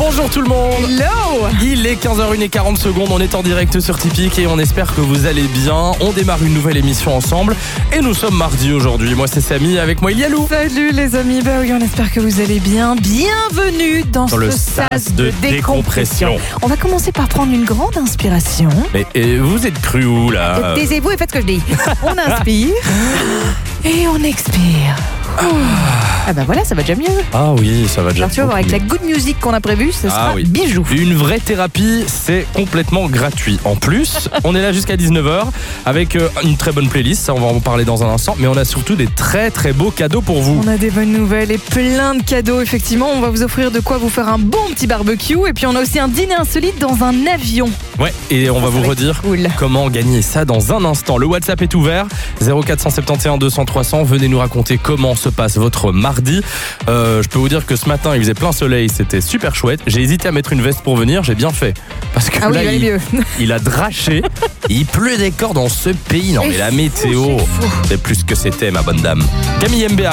Bonjour tout le monde. Hello. Il est 15h40, on est en direct sur Tipeee et on espère que vous allez bien. On démarre une nouvelle émission ensemble et nous sommes mardi aujourd'hui. Moi c'est Samy, avec moi il y a Lou. Salut les amis, bah oui, on espère que vous allez bien. Bienvenue dans le ce sas de décompression. On va commencer par prendre une grande inspiration. Mais vous êtes cru où là? Taisez-vous et faites ce que je dis. On inspire et on expire. Ah bah voilà, ça va déjà mieux. Ah oui, ça va déjà. Alors tu vas voir, avec la good music qu'on a prévue, ce sera bijou. Une vraie thérapie, c'est complètement gratuit. En plus, on est là jusqu'à 19h avec une très bonne playlist, ça on va en parler dans un instant, mais on a surtout des très très beaux cadeaux pour vous. On a des bonnes nouvelles et plein de cadeaux, effectivement. On va vous offrir de quoi vous faire un bon petit barbecue et puis on a aussi un dîner insolite dans un avion. Ouais, et on va vous redire comment gagner ça dans un instant. Le WhatsApp est ouvert, 0471 200 300. Venez nous raconter comment se passe votre mardi. Je peux vous dire que ce matin, il faisait plein soleil, c'était super chouette. J'ai hésité à mettre une veste pour venir, j'ai bien fait. Parce que là, il a draché. Il pleut des cordes dans ce pays. Non mais la météo, c'est plus que c'était, ma bonne dame. Camille MBA.